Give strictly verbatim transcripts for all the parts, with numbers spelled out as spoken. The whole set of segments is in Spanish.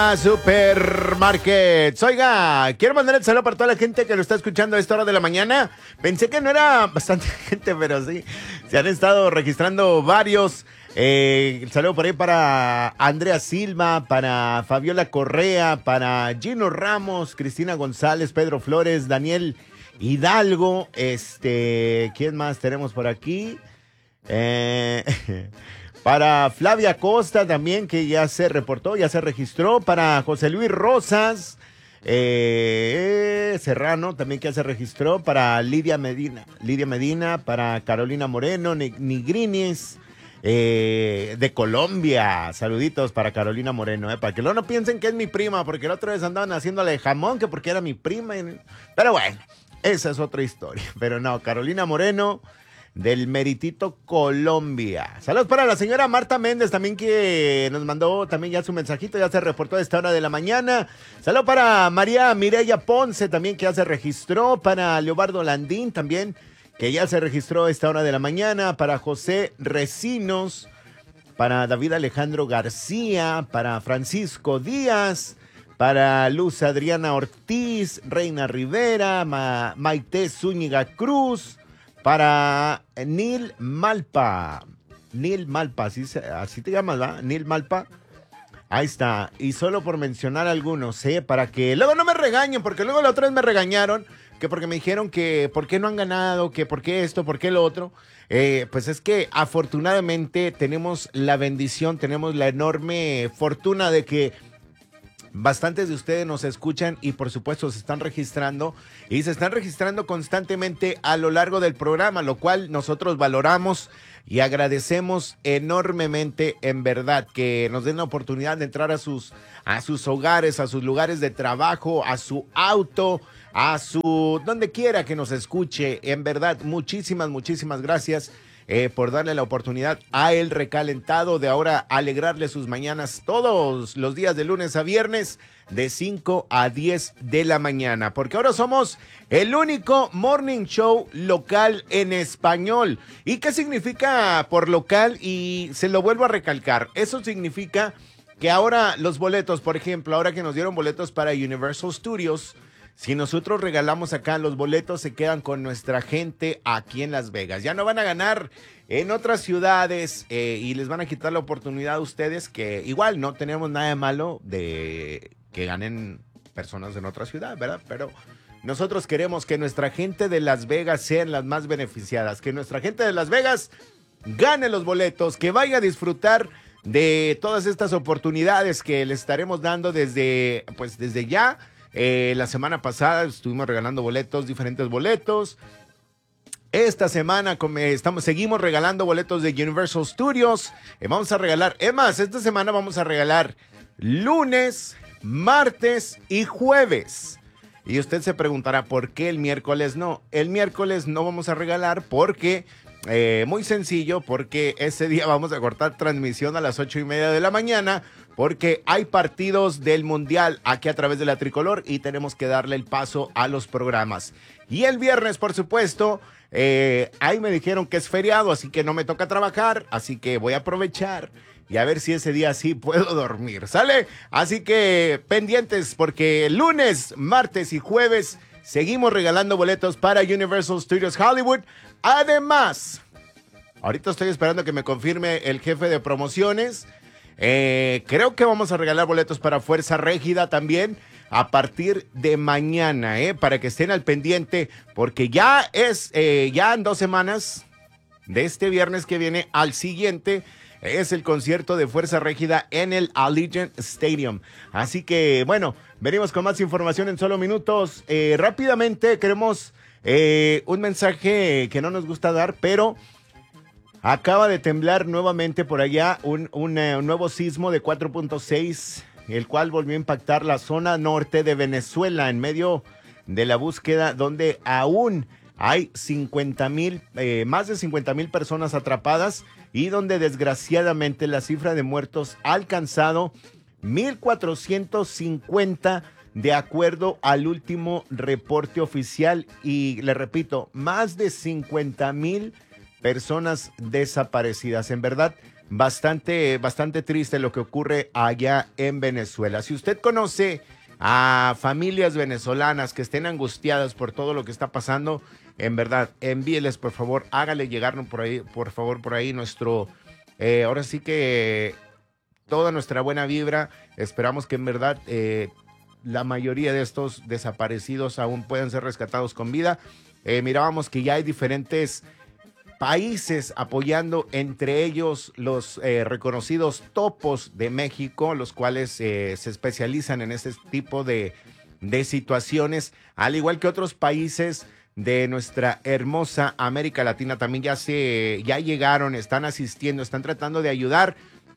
Supermarkets. Oiga, quiero mandar el saludo para toda la gente que lo está escuchando a esta hora de la mañana. Pensé que no era bastante gente, pero sí, se han estado registrando varios. Eh, el saludo por ahí para Andrea Silva, para Fabiola Correa, para Gino Ramos, Cristina González, Pedro Flores, Daniel Hidalgo. Este, ¿quién más tenemos por aquí? Eh... Para Flavia Costa también, que ya se reportó, ya se registró. Para José Luis Rosas eh, Serrano, también que ya se registró. Para Lidia Medina, Lidia Medina, para Carolina Moreno, Nigrinis, eh, de Colombia. Saluditos para Carolina Moreno, eh, para que luego no piensen que es mi prima, porque la otra vez andaban haciéndole jamón, que porque era mi prima. Pero bueno, esa es otra historia. Pero no, Carolina Moreno, del Meritito, Colombia. Saludos para la señora Marta Méndez, también que nos mandó también ya su mensajito, ya se reportó a esta hora de la mañana. Saludos para María Mireya Ponce, también que ya se registró. Para Leobardo Landín, también que ya se registró a esta hora de la mañana. Para José Recinos, para David Alejandro García, para Francisco Díaz, para Luz Adriana Ortiz, Reina Rivera, Ma Maite Zúñiga Cruz, para Nil Malpa. Nil Malpa, así, se, así te llamas, ¿verdad? Nil Malpa. Ahí está. Y solo por mencionar algunos, ¿eh? Para que luego no me regañen, porque luego la otra vez me regañaron, que porque me dijeron que por qué no han ganado, que por qué esto, por qué lo otro. Eh, pues es que afortunadamente tenemos la bendición, tenemos la enorme fortuna de que bastantes de ustedes nos escuchan y por supuesto se están registrando y se están registrando constantemente a lo largo del programa, lo cual nosotros valoramos y agradecemos enormemente, en verdad, que nos den la oportunidad de entrar a sus, a sus hogares, a sus lugares de trabajo, a su auto, a su, donde quiera que nos escuche. En verdad, muchísimas, muchísimas gracias Eh, por darle la oportunidad a El Recalentado de ahora alegrarle sus mañanas todos los días de lunes a viernes de cinco a diez de la mañana, porque ahora somos el único morning show local en español. ¿Y qué significa por local? Y se lo vuelvo a recalcar, eso significa que ahora los boletos, por ejemplo, ahora que nos dieron boletos para Universal Studios, si nosotros regalamos acá los boletos, se quedan con nuestra gente aquí en Las Vegas. Ya no van a ganar en otras ciudades eh, y les van a quitar la oportunidad a ustedes, que igual no tenemos nada de malo de que ganen personas en otra ciudad, ¿verdad? Pero nosotros queremos que nuestra gente de Las Vegas sean las más beneficiadas, que nuestra gente de Las Vegas gane los boletos, que vaya a disfrutar de todas estas oportunidades que les estaremos dando desde, pues desde ya. Eh, la semana pasada estuvimos regalando boletos, diferentes boletos. Esta semana estamos, seguimos regalando boletos de Universal Studios. Eh, vamos a regalar, es más, esta semana vamos a regalar lunes, martes y jueves. Y usted se preguntará, ¿por qué el miércoles no? El miércoles no vamos a regalar porque, eh, muy sencillo, porque ese día vamos a cortar transmisión a las ocho y media de la mañana, porque hay partidos del Mundial aquí a través de la Tricolor y tenemos que darle el paso a los programas. Y el viernes, por supuesto, eh, ahí me dijeron que es feriado, así que no me toca trabajar, así que voy a aprovechar y a ver si ese día sí puedo dormir, ¿sale? Así que pendientes, porque lunes, martes y jueves seguimos regalando boletos para Universal Studios Hollywood. Además, ahorita estoy esperando que me confirme el jefe de promociones. Eh, creo que vamos a regalar boletos para Fuerza Régida también a partir de mañana, eh, para que estén al pendiente, porque ya es, eh, ya en dos semanas, de este viernes que viene al siguiente, es el concierto de Fuerza Régida en el Allegiant Stadium. Así que, bueno, venimos con más información en solo minutos. Eh, rápidamente, queremos eh, un mensaje que no nos gusta dar, pero acaba de temblar nuevamente por allá un, un, uh, un nuevo sismo de cuatro punto seis, el cual volvió a impactar la zona norte de Venezuela en medio de la búsqueda, donde aún hay cincuenta mil, eh, más de cincuenta mil personas atrapadas y donde desgraciadamente la cifra de muertos ha alcanzado mil cuatrocientos cincuenta de acuerdo al último reporte oficial. Y le repito, más de cincuenta mil personas desaparecidas. En verdad, bastante, bastante triste lo que ocurre allá en Venezuela. Si usted conoce a familias venezolanas que estén angustiadas por todo lo que está pasando, en verdad, envíeles, por favor, hágale llegar por ahí, por favor, por ahí nuestro, eh, ahora sí que toda nuestra buena vibra. Esperamos que en verdad eh, la mayoría de estos desaparecidos aún puedan ser rescatados con vida. Eh, mirábamos que ya hay diferentes países apoyando, entre ellos los eh, reconocidos topos de México, los cuales eh, se especializan en este tipo de, de situaciones, al igual que otros países de nuestra hermosa América Latina. También ya se ya llegaron, están asistiendo, están tratando de ayudar,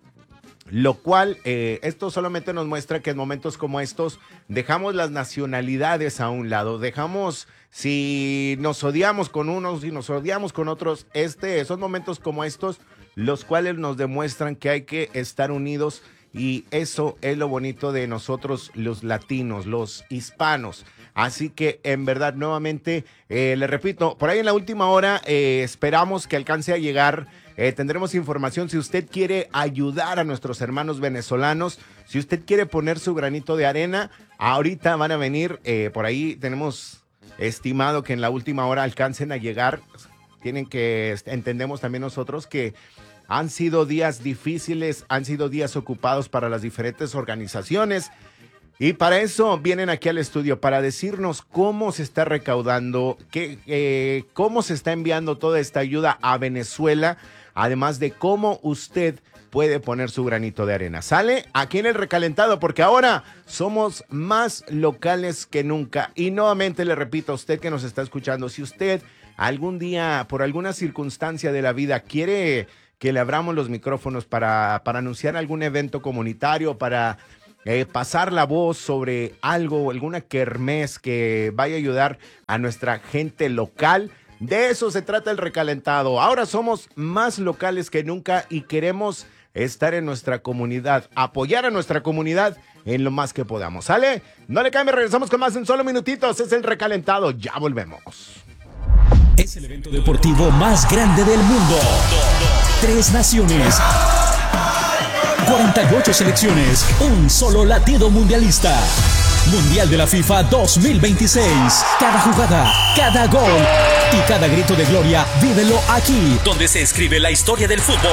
lo cual eh, esto solamente nos muestra que en momentos como estos dejamos las nacionalidades a un lado, dejamos si nos odiamos con unos, si nos odiamos con otros. Este son momentos como estos los cuales nos demuestran que hay que estar unidos, y eso es lo bonito de nosotros los latinos, los hispanos. Así que en verdad nuevamente eh, le repito, por ahí en la última hora eh, esperamos que alcance a llegar. Eh, tendremos información si usted quiere ayudar a nuestros hermanos venezolanos, si usted quiere poner su granito de arena. Ahorita van a venir, eh, por ahí tenemos estimado que en la última hora alcancen a llegar. Tienen que, entendemos también nosotros que han sido días difíciles, han sido días ocupados para las diferentes organizaciones, y para eso vienen aquí al estudio, para decirnos cómo se está recaudando, qué, eh, cómo se está enviando toda esta ayuda a Venezuela, además de cómo usted puede poner su granito de arena. Sale aquí en el recalentado, porque ahora somos más locales que nunca. Y nuevamente le repito a usted que nos está escuchando, si usted algún día, por alguna circunstancia de la vida, quiere que le abramos los micrófonos para, para anunciar algún evento comunitario, para eh, pasar la voz sobre algo, alguna kermés que vaya a ayudar a nuestra gente local, de eso se trata el recalentado. Ahora somos más locales que nunca y queremos estar en nuestra comunidad, apoyar a nuestra comunidad en lo más que podamos. ¿Sale? No le cambie, regresamos con más en solo minutitos. Es el recalentado, ya volvemos. Es el evento deportivo más grande del mundo. Tres naciones, cuarenta y ocho selecciones, un solo latido mundialista. Mundial de la FIFA dos mil veintiséis. Cada jugada, cada gol y cada grito de gloria, vívelo aquí, donde se escribe la historia del fútbol.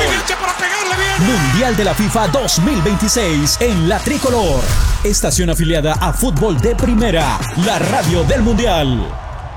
Mundial de la FIFA dos mil veintiséis en La Tricolor. Estación afiliada a Fútbol de Primera, la radio del Mundial.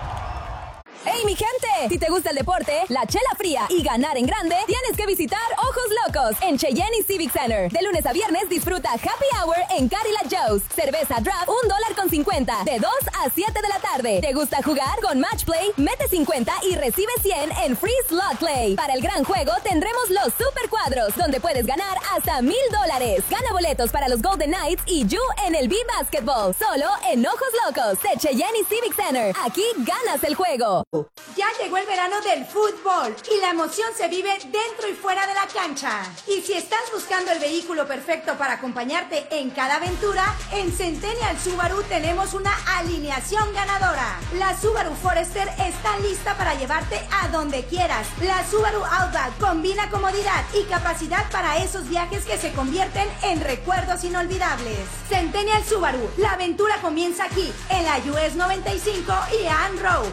¡Hey, mi gente! Si te gusta el deporte, la chela fría y ganar en grande, tienes que visitar Ojos Locos en Cheyenne y Civic Center. De lunes a viernes disfruta Happy Hour en Cadillac Joe's. Cerveza draft, un dólar con cincuenta, de dos a siete de la tarde. ¿Te gusta jugar? Con Match Play, mete cincuenta y recibe cien en Free Slot Play. Para el gran juego tendremos los Super Cuadros, donde puedes ganar hasta mil dólares. Gana boletos para los Golden Knights y You en el B-Basketball. Solo en Ojos Locos de Cheyenne y Civic Center. Aquí ganas el juego. Ya llegó el verano del fútbol y la emoción se vive dentro y fuera de la cancha. Y si estás buscando el vehículo perfecto para acompañarte en cada aventura, en Centennial Subaru tenemos una alineación ganadora. La Subaru Forester está lista para llevarte a donde quieras. La Subaru Outback combina comodidad y capacidad para esos viajes que se convierten en recuerdos inolvidables. Centennial Subaru, la aventura comienza aquí, en la U S noventa y cinco y Ann Road.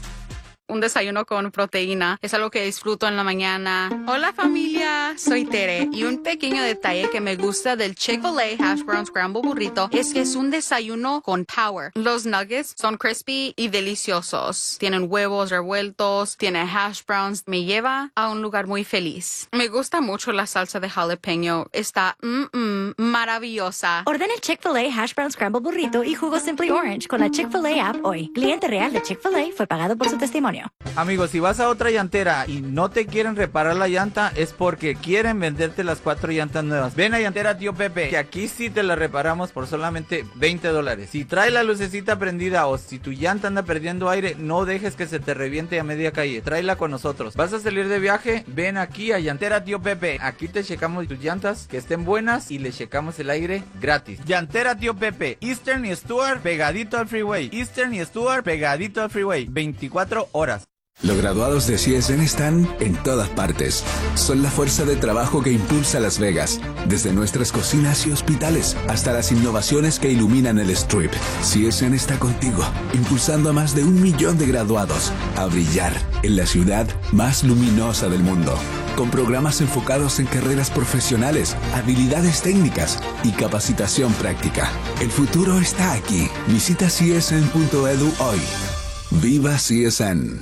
Un desayuno con proteína es algo que disfruto en la mañana. Hola familia, soy Tere y un pequeño detalle que me gusta del Chick-fil-A Hash Brown Scramble Burrito es que es un desayuno con power. Los nuggets son crispy y deliciosos. Tienen huevos revueltos, tiene hash browns. Me lleva a un lugar muy feliz. Me gusta mucho la salsa de jalapeño. Está mm, mm, maravillosa. Ordena el Chick-fil-A Hash Brown Scramble Burrito y jugo Simply Orange con la Chick-fil-A app hoy. Cliente real de Chick-fil-A fue pagado por su testimonio. Amigos, si vas a otra llantera y no te quieren reparar la llanta, es porque quieren venderte las cuatro llantas nuevas. Ven a Llantera Tío Pepe, que aquí sí te la reparamos por solamente veinte dólares. Si trae la lucecita prendida o si tu llanta anda perdiendo aire, no dejes que se te reviente a media calle. Tráela con nosotros. ¿Vas a salir de viaje? Ven aquí a Llantera Tío Pepe. Aquí te checamos tus llantas que estén buenas y le checamos el aire gratis. Llantera Tío Pepe, Eastern y Stuart pegadito al freeway. Eastern y Stuart pegadito al freeway. veinticuatro horas. Los graduados de C S N están en todas partes. Son la fuerza de trabajo que impulsa Las Vegas, desde nuestras cocinas y hospitales hasta las innovaciones que iluminan el Strip. C S N está contigo, impulsando a más de un millón de graduados a brillar en la ciudad más luminosa del mundo, con programas enfocados en carreras profesionales, habilidades técnicas y capacitación práctica. El futuro está aquí. Visita C S N punto e d u hoy. ¡Viva C S N!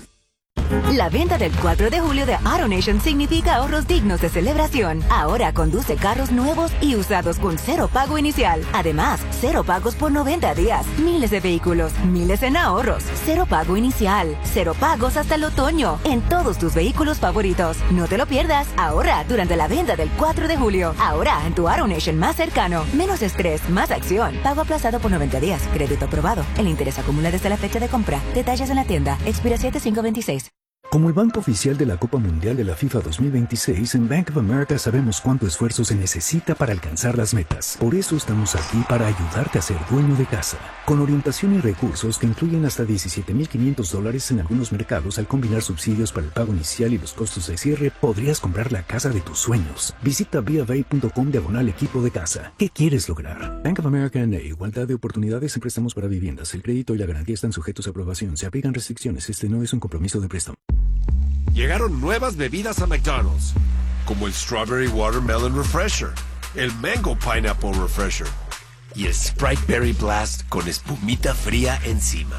La venta del cuatro de julio de AutoNation significa ahorros dignos de celebración. Ahora conduce carros nuevos y usados con cero pago inicial. Además, cero pagos por noventa días. Miles de vehículos, miles en ahorros. Cero pago inicial. Cero pagos hasta el otoño en todos tus vehículos favoritos. No te lo pierdas. Ahorra durante la venta del cuatro de julio. Ahora en tu AutoNation más cercano. Menos estrés, más acción. Pago aplazado por noventa días. Crédito aprobado. El interés acumula desde la fecha de compra. Detalles en la tienda. Expira siete cinco veintiséis. Como el banco oficial de la Copa Mundial de la FIFA dos mil veintiséis, en Bank of America sabemos cuánto esfuerzo se necesita para alcanzar las metas. Por eso estamos aquí para ayudarte a ser dueño de casa. Con orientación y recursos que incluyen hasta diecisiete mil quinientos dólares en algunos mercados, al combinar subsidios para el pago inicial y los costos de cierre, podrías comprar la casa de tus sueños. Visita b f a punto com diagonal equipo de casa. ¿Qué quieres lograr? Bank of America N A. Igualdad de oportunidades en préstamos para viviendas. El crédito y la garantía están sujetos a aprobación. Se aplican restricciones. Este no es un compromiso de préstamo. Llegaron nuevas bebidas a McDonald's, como el Strawberry Watermelon Refresher, el Mango Pineapple Refresher y el Sprite Berry Blast con espumita fría encima.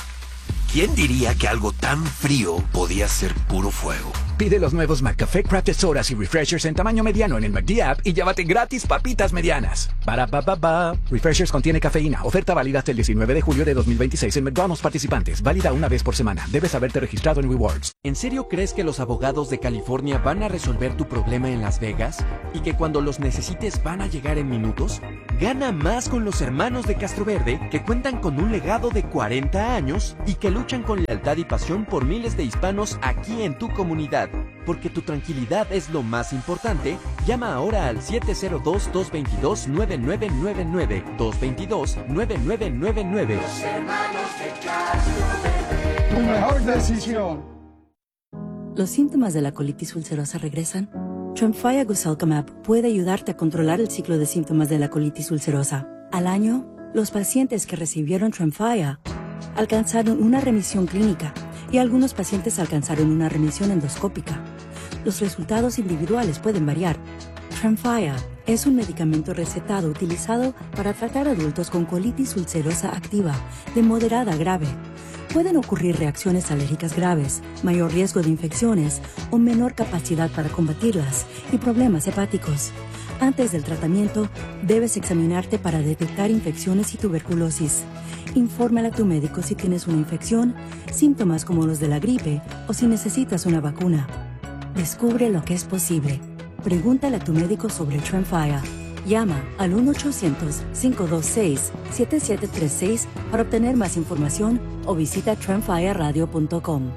¿Quién diría que algo tan frío podía ser puro fuego? Pide los nuevos McCafé Crafted Sodas y Refreshers en tamaño mediano en el McD App y llévate gratis papitas medianas. Para pa pa pa. Refreshers contiene cafeína. Oferta válida hasta el diecinueve de julio de dos mil veintiséis en McDonald's participantes. Válida una vez por semana. Debes haberte registrado en Rewards. ¿En serio crees que los abogados de California van a resolver tu problema en Las Vegas? ¿Y que cuando los necesites van a llegar en minutos? Gana más con los hermanos de Castroverde, que cuentan con un legado de cuarenta años y que luchan con lealtad y pasión por miles de hispanos aquí en tu comunidad. Porque tu tranquilidad es lo más importante, llama ahora al siete cero dos, dos dos dos, nueve nueve nueve nueve, dos dos dos, nueve nueve nueve nueve. Los hermanos de Castroverde, tu mejor decisión. ¿Los síntomas de la colitis ulcerosa regresan? Tremfya Guselkumab puede ayudarte a controlar el ciclo de síntomas de la colitis ulcerosa. Al año, los pacientes que recibieron Tremfya alcanzaron una remisión clínica y algunos pacientes alcanzaron una remisión endoscópica. Los resultados individuales pueden variar. Tremfya es un medicamento recetado utilizado para tratar adultos con colitis ulcerosa activa de moderada a grave. Pueden ocurrir reacciones alérgicas graves, mayor riesgo de infecciones o menor capacidad para combatirlas y problemas hepáticos. Antes del tratamiento, debes examinarte para detectar infecciones y tuberculosis. Infórmale a tu médico si tienes una infección, síntomas como los de la gripe o si necesitas una vacuna. Descubre lo que es posible. Pregúntale a tu médico sobre Tremfya. Llama al uno ochocientos, cinco dos seis, siete siete tres seis para obtener más información o visita tremfya radio punto com.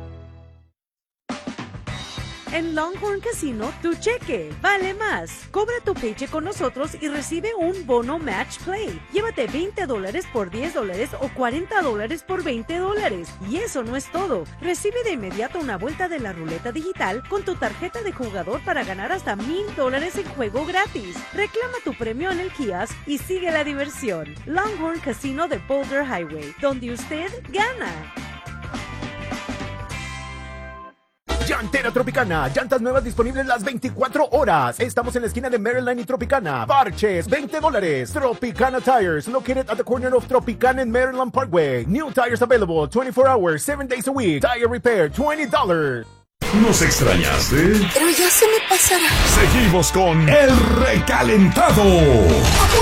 En Longhorn Casino, tu cheque vale más. Cobra tu paycheck con nosotros y recibe un bono Match Play. Llévate veinte dólares por diez dólares o cuarenta dólares por veinte dólares. Y eso no es todo. Recibe de inmediato una vuelta de la ruleta digital con tu tarjeta de jugador para ganar hasta mil dólares en juego gratis. Reclama tu premio en el kiosk y sigue la diversión. Longhorn Casino de Boulder Highway, donde usted gana. Llantera Tropicana, llantas nuevas disponibles las veinticuatro horas. Estamos en la esquina de Maryland y Tropicana. Parches, veinte dólares. Tropicana Tires, located at the corner of Tropicana and Maryland Parkway. New tires available twenty-four hours, seven days a week. Tire repair, twenty dollars. ¿Nos extrañaste? Pero ya se me pasará. Seguimos con El Recalentado.